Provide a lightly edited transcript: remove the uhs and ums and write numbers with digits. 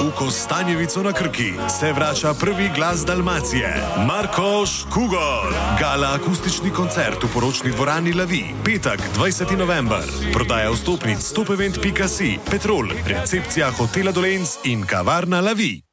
v Kostanjevico na Krki se vrača prvi glas Dalmacije, Marko Škugor. Gala akustični koncert v poročni dvorani Lavi, petek 20. november. Prodaja vstopnic stopevent.si, Petrol, recepcija hotela Dolenc in kavarna Lavi.